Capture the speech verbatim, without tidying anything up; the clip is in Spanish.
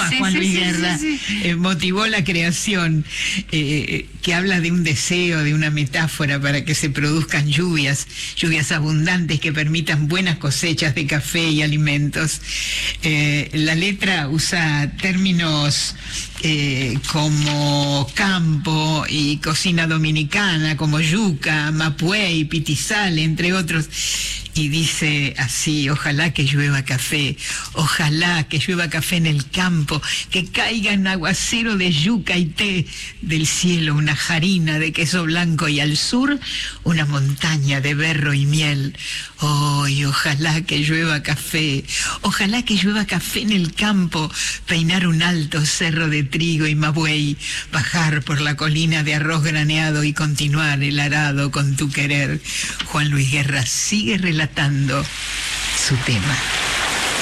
a Sí, Juan sí, Luis sí, Guerra, sí, sí. eh, motivó la creación, eh, que habla de un deseo, de una metáfora para que se produzcan lluvias, lluvias abundantes que permitan buenas cosechas de café y alimentos. Eh, la letra usa términos eh, como campo y cocina dominicana, como yuca, mapuey, pitizal, entre otros. Y dice así: ojalá que llueva café, ojalá que llueva café en el campo, que caiga en aguacero de yuca y té, del cielo una jarina de queso blanco y al sur una montaña de berro y miel. Oh, y ojalá que llueva café, ojalá que llueva café en el campo, peinar un alto cerro de trigo y mabuey, bajar por la colina de arroz graneado y continuar el arado con tu querer. Juan Luis Guerra sigue relatando su tema.